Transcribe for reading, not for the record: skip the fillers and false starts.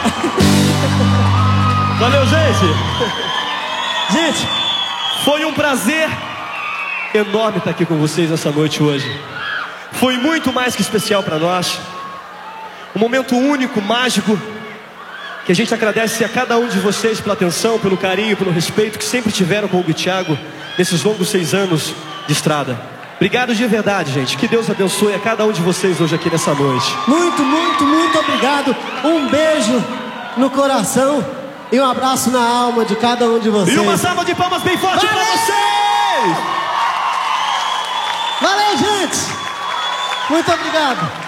Valeu, gente. Gente, Foi um prazer enorme estar aqui com vocês nessa noite hoje. Foi muito mais que especial para nós. Um momento único, mágico, que a gente agradece a cada um de vocês pela atenção, pelo carinho, pelo respeito que sempre tiveram com o Thiago nesses longos 6 anos de estrada. Obrigado de verdade, gente. Que Deus abençoe a cada um de vocês hoje aqui nessa noite. muito, muito, muito obrigado. Um beijo no coração e um abraço na alma de cada um de vocês. E uma salva de palmas bem forte para vocês! Valeu, gente! Muito obrigado.